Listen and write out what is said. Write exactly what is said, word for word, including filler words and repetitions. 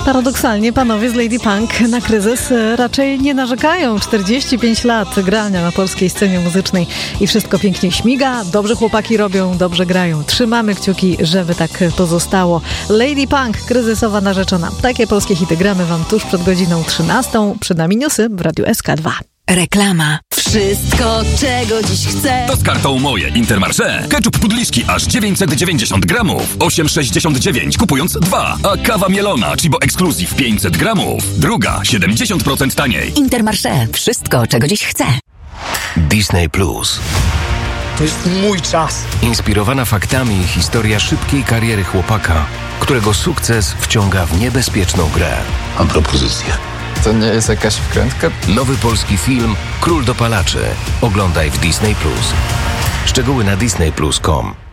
Paradoksalnie panowie z Lady Punk na kryzys raczej nie narzekają. czterdzieści pięć lat grania na polskiej scenie muzycznej i wszystko pięknie śmiga. Dobrze chłopaki robią, dobrze grają. Trzymamy kciuki, żeby tak pozostało. Lady Punk, kryzysowa narzeczona. Takie polskie hity gramy wam tuż przed godziną trzynastą. Przed nami newsy w Radiu S K dwa. Reklama. Wszystko, czego dziś chcę. To z kartą Moje Intermarché. Ketchup Pudliszki aż dziewięćset dziewięćdziesiąt gramów. osiem sześćdziesiąt dziewięć kupując dwa. A kawa mielona Cibo Exclusive pięćset gramów. Druga siedemdziesiąt procent taniej. Intermarché. Wszystko, czego dziś chcę. Disney Plus. To jest mój czas. Inspirowana faktami historia szybkiej kariery chłopaka, którego sukces wciąga w niebezpieczną grę. Mam propozycję. To nie jest jakaś wkrętka? Nowy polski film Król dopalaczy. Oglądaj w Disney Plus. Szczegóły na disney plus kropka com.